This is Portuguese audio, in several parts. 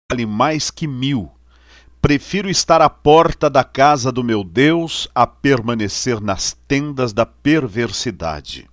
vale mais que 1000. Prefiro estar à porta da casa do meu Deus a permanecer nas tendas da perversidade.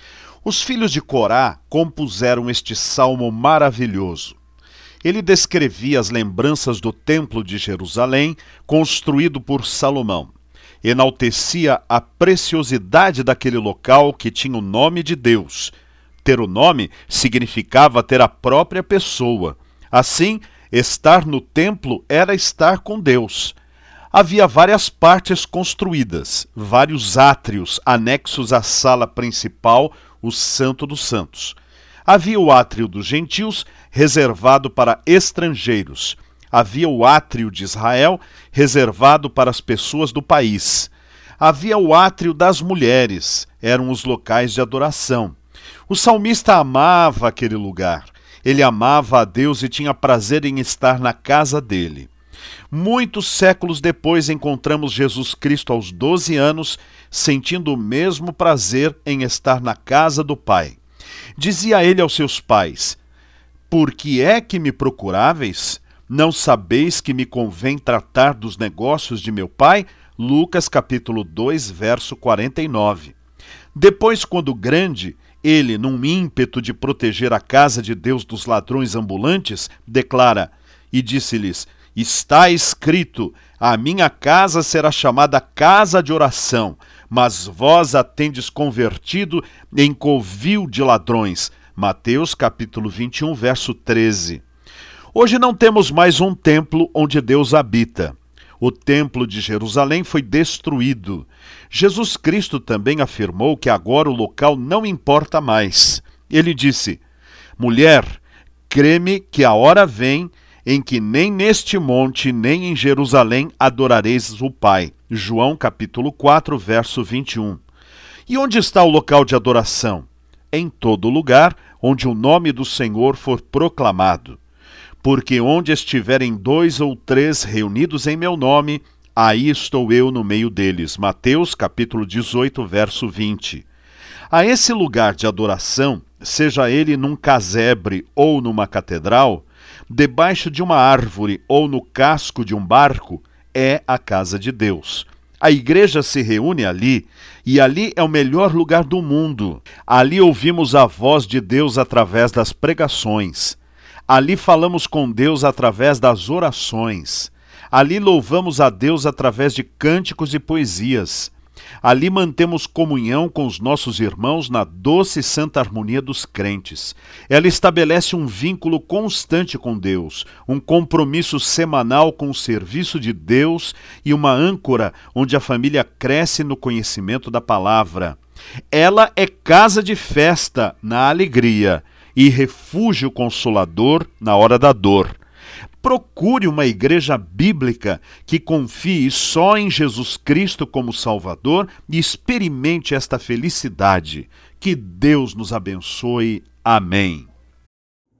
Os filhos de Corá compuseram este salmo maravilhoso. Ele descrevia as lembranças do Templo de Jerusalém, construído por Salomão. Enaltecia a preciosidade daquele local que tinha o nome de Deus. Ter o nome significava ter a própria pessoa. Assim, estar no templo era estar com Deus. Havia várias partes construídas, vários átrios anexos à sala principal, o Santo dos Santos. Havia o átrio dos gentios, reservado para estrangeiros. Havia o átrio de Israel, reservado para as pessoas do país. Havia o átrio das mulheres, eram os locais de adoração. O salmista amava aquele lugar. Ele amava a Deus e tinha prazer em estar na casa dele. Muitos séculos depois encontramos Jesus Cristo aos 12 anos, sentindo o mesmo prazer em estar na casa do Pai. Dizia ele aos seus pais: "Por que é que me procuráveis? Não sabeis que me convém tratar dos negócios de meu Pai?" Lucas capítulo 2, verso 49. Depois, quando grande, ele, num ímpeto de proteger a casa de Deus dos ladrões ambulantes, declara: "E disse-lhes: Está escrito, a minha casa será chamada casa de oração, mas vós a tendes convertido em covil de ladrões." Mateus capítulo 21, verso 13. Hoje não temos mais um templo onde Deus habita. O templo de Jerusalém foi destruído. Jesus Cristo também afirmou que agora o local não importa mais. Ele disse: "Mulher, crê-me que a hora vem em que nem neste monte, nem em Jerusalém adorareis o Pai." João capítulo 4, verso 21. E onde está o local de adoração? Em todo lugar onde o nome do Senhor for proclamado. Porque onde estiverem 2 ou 3 reunidos em meu nome, aí estou eu no meio deles. Mateus capítulo 18, verso 20. A esse lugar de adoração, seja ele num casebre ou numa catedral, debaixo de uma árvore ou no casco de um barco, é a casa de Deus. A igreja se reúne ali, e ali é o melhor lugar do mundo. Ali ouvimos a voz de Deus através das pregações. Ali falamos com Deus através das orações. Ali louvamos a Deus através de cânticos e poesias. Ali mantemos comunhão com os nossos irmãos na doce e santa harmonia dos crentes. Ela estabelece um vínculo constante com Deus, um compromisso semanal com o serviço de Deus e uma âncora onde a família cresce no conhecimento da palavra. Ela é casa de festa na alegria e refúgio consolador na hora da dor. Procure uma igreja bíblica que confie só em Jesus Cristo como Salvador e experimente esta felicidade. Que Deus nos abençoe. Amém.